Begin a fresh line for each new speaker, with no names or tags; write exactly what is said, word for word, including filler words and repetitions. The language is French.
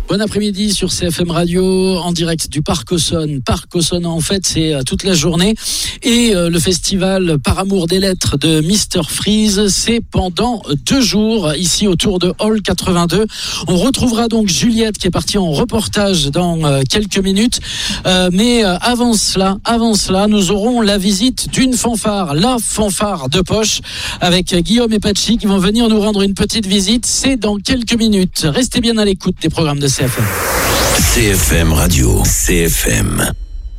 Bon après-midi sur C F M Radio, en direct du Parc Aussonne. Parc Aussonne, en fait, c'est toute la journée. Et euh, le festival Par amour des lettres de mister Freeze, c'est pendant deux jours, ici autour de Hall quatre-vingt-deux. On retrouvera donc Juliette qui est partie en reportage dans euh, quelques minutes. Euh, mais euh, avant cela, avant cela, nous aurons la visite d'une fanfare, la fanfare de poche, avec Guillaume et Pachi qui vont venir nous rendre une petite visite. C'est dans quelques minutes. Restez bien à l'écoute des programmes de C F M.
C F M Radio, C F M.